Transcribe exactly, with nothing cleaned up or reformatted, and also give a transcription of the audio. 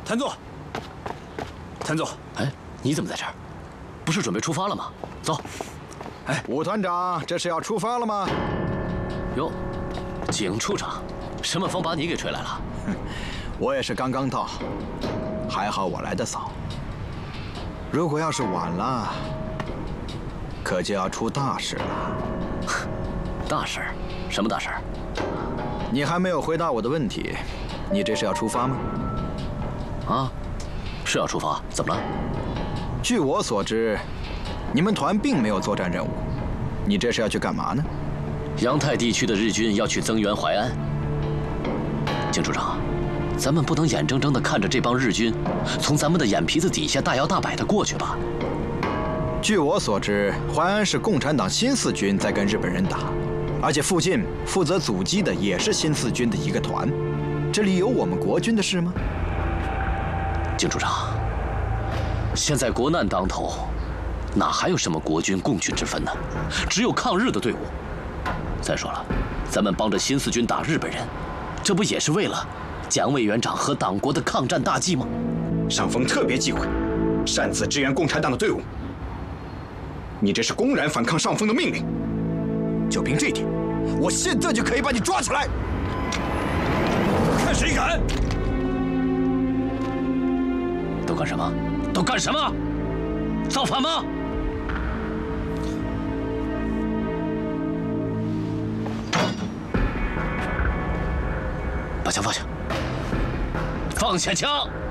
谭座，谭座， 哎，你怎么在这儿？不是准备出发了吗？走。 哎，武团长，这是要出发了吗？ 哟，景处长，什么风把你给吹来了？ 我也是刚刚到，还好我来得早。如果要是晚了，可就要出大事了。 大事？什么大事？ 你还没有回答我的问题，你这是要出发吗？ 啊，是要出发，怎么了？ 据我所知，你们团并没有作战任务，你这是要去干嘛呢？ 阳泰地区的日军要去增援淮安。景处长，咱们不能眼睁睁地看着这帮日军从咱们的眼皮子底下大摇大摆地过去吧？ 据我所知，淮安是共产党新四军在跟日本人打，而且附近负责阻击的也是新四军的一个团。这里有我们国军的事吗？ 景处长，现在国难当头，哪还有什么国军共军之分呢？只有抗日的队伍。再说了，咱们帮着新四军打日本人，这不也是为了蒋委员长和党国的抗战大计吗？ 上峰特别忌讳擅自支援共产党的队伍，你这是公然反抗上峰的命令。就凭这点，我现在就可以把你抓起来。看谁敢！ 都干什么？都干什么？造反吗？把枪放下！放下枪！